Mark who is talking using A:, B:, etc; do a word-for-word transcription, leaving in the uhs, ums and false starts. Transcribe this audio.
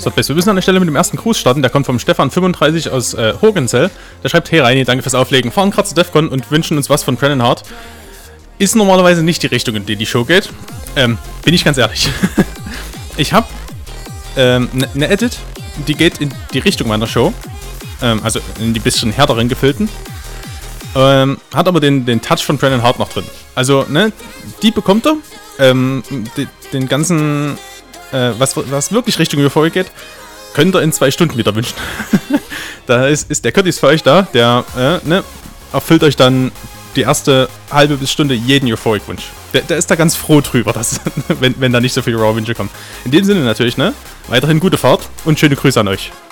A: So, wir müssen an der Stelle mit dem ersten Gruß starten. Der kommt vom Stefan fünfunddreißig aus äh, Hogenzell. Der schreibt: Hey Reini, danke fürs Auflegen. Fahren gerade zu DEFCON und wünschen uns was von Brennan Hart. Ist normalerweise nicht die Richtung, in die die Show geht. Ähm, bin ich ganz ehrlich. Ich habe ähm, eine ne Edit, die geht in die Richtung meiner Show. Ähm, also in die bisschen härteren gefüllten. Ähm, hat aber den, den Touch von Brennan Hart noch drin. Also, ne, die bekommt er. Ähm, die, den ganzen... Äh, was, was wirklich Richtung Euphoria geht, könnt ihr in zwei Stunden wieder wünschen. Da ist, ist der Curtis für euch da, der äh, ne, erfüllt euch dann die erste halbe bis Stunde jeden Euphoric-Wunsch. Der, der ist da ganz froh drüber, dass, wenn, wenn da nicht so viele Raw-Wünsche kommen. In dem Sinne natürlich, ne, weiterhin gute Fahrt und schöne Grüße an euch.